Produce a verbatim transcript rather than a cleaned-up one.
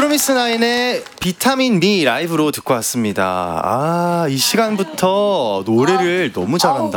프로미스나인의 비타민 미 라이브로 듣고 왔습니다. 아, 이 시간부터 노래를 너무 잘한다.